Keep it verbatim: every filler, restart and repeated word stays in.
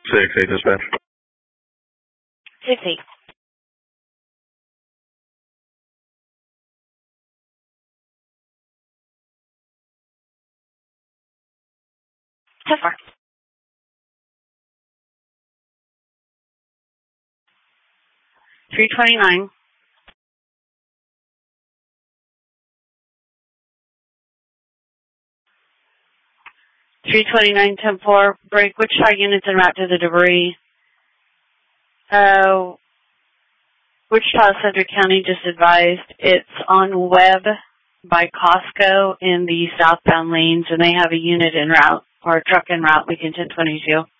six eight dispatch. six eight. ten four. three twenty-nine. three twenty-nine, ten four, break. Which side units en route to the debris? Uh, Wichita, Sedgwick County just advised it's on Webb by Costco in the southbound lanes, and they have a unit en route, or a truck en route, weekend ten twenty-two.